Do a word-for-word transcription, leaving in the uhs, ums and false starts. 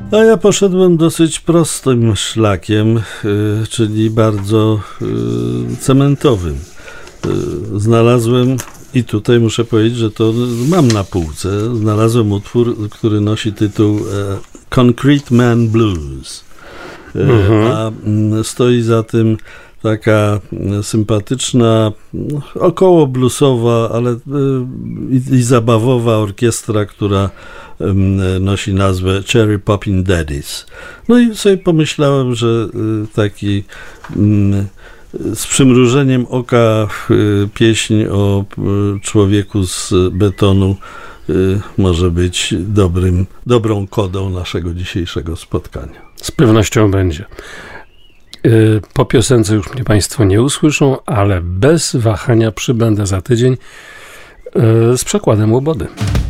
A ja poszedłem dosyć prostym szlakiem, y, czyli bardzo y, cementowym. Y, znalazłem, i tutaj muszę powiedzieć, że to mam na półce, znalazłem utwór, który nosi tytuł y, Concrete Man Blues. Y, mhm. A y, stoi za tym taka sympatyczna, około bluesowa, ale y, i, i zabawowa orkiestra, która nosi nazwę Cherry Poppin' Daddies. No i sobie pomyślałem, że taki z przymrużeniem oka pieśń o człowieku z betonu może być dobrym, dobrą kodą naszego dzisiejszego spotkania. Z pewnością będzie. Po piosence już mnie Państwo nie usłyszą, ale bez wahania przybędę za tydzień z przekładem Łobody.